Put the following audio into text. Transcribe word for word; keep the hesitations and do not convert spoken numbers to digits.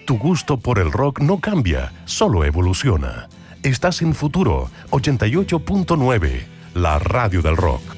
Tu gusto por el rock no cambia, solo evoluciona. Estás en Futuro ochenta y ocho punto nueve, la radio del rock.